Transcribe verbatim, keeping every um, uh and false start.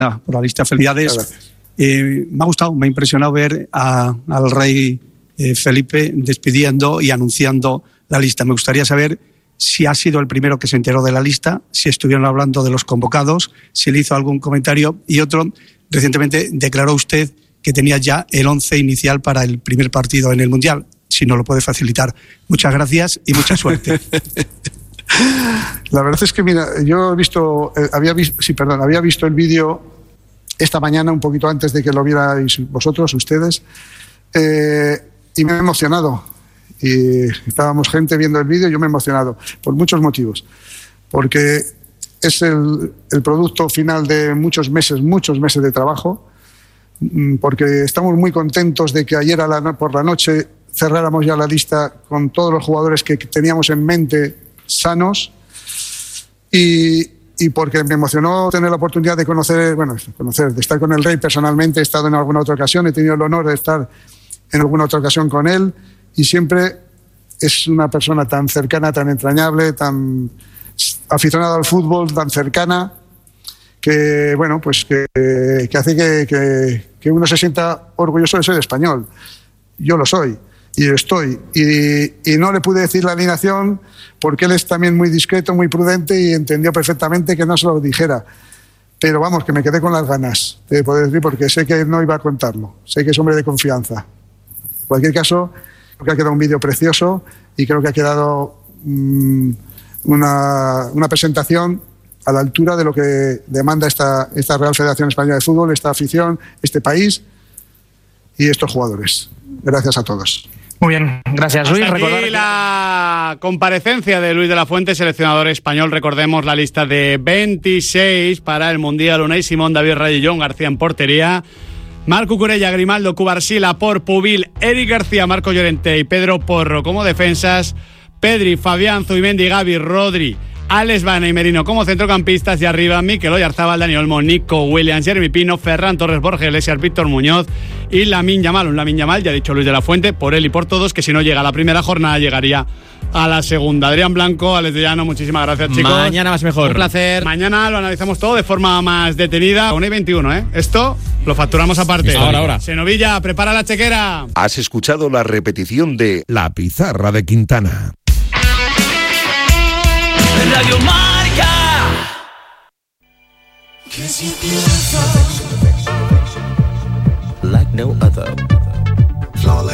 por la lista. Felicidades. Eh, me ha gustado, me ha impresionado ver a, al rey eh, Felipe despidiendo y anunciando la lista. Me gustaría saber si ha sido el primero que se enteró de la lista, si estuvieron hablando de los convocados, si le hizo algún comentario. Y otro, recientemente declaró usted que tenía ya el once inicial para el primer partido en el Mundial. Si no lo puede facilitar. Muchas gracias y mucha suerte. La verdad es que, mira, yo he visto, eh, había visto, sí, perdón, había visto el vídeo esta mañana, un poquito antes de que lo vierais vosotros, ustedes, eh, y me he emocionado. Y estábamos gente viendo el vídeo y yo me he emocionado, por muchos motivos. Porque es el, el producto final de muchos meses, muchos meses de trabajo, porque estamos muy contentos de que ayer a la, por la noche cerráramos ya la lista con todos los jugadores que teníamos en mente sanos, y, y porque me emocionó tener la oportunidad de conocer, bueno, conocer, de estar con el rey personalmente. He estado en alguna otra ocasión, he tenido el honor de estar en alguna otra ocasión con él, y siempre es una persona tan cercana, tan entrañable, tan aficionada al fútbol, tan cercana, que, bueno, pues que, que hace que, que, que uno se sienta orgulloso de ser español. Yo lo soy. Y estoy. Y, y no le pude decir la alineación porque él es también muy discreto, muy prudente, y entendió perfectamente que no se lo dijera. Pero vamos, que me quedé con las ganas de poder decir, porque sé que no iba a contarlo. Sé que es hombre de confianza. En cualquier caso, creo que ha quedado un vídeo precioso y creo que ha quedado mmm, una, una presentación a la altura de lo que demanda esta, esta Real Federación Española de Fútbol, esta afición, este país y estos jugadores. Gracias a todos. Muy bien, gracias Luis. Hasta aquí Recordar que... la comparecencia de Luis de la Fuente, seleccionador español. Recordemos la lista de veintiséis para el Mundial: Unai Simón, David Raya y John García en portería, Marc Cucurella, Grimaldo, Cubarsí, por Pubil, Eric García, Marco Llorente y Pedro Porro como defensas, Pedri, Fabián, Zubimendi, Gavi, Rodri, Alex Bana y Merino como centrocampistas, y arriba Mikel Oyarzabal, Dani Olmo, Nico Williams, Jeremy Pino, Ferran Torres, Borja Iglesias, Víctor Muñoz y Lamine Yamal. Un Lamine Yamal, ya ha dicho Luis de la Fuente, por él y por todos, que si no llega a la primera jornada llegaría a la segunda. Adrián Blanco, Alex de Llano, muchísimas gracias, chicos. Mañana más mejor. Un placer. Mañana lo analizamos todo de forma más detenida. una y veintiuno, ¿eh? Esto lo facturamos aparte. Ahora, ahora. Senovilla, prepara la chequera. Has escuchado la repetición de La Pizarra de Quintana. Radio Marca. Like no other.